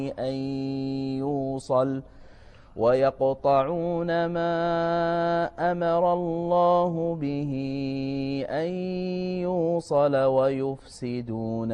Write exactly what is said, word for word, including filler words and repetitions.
أن يوصل ويقطعون ما أمر الله به أن يوصل ويفسدون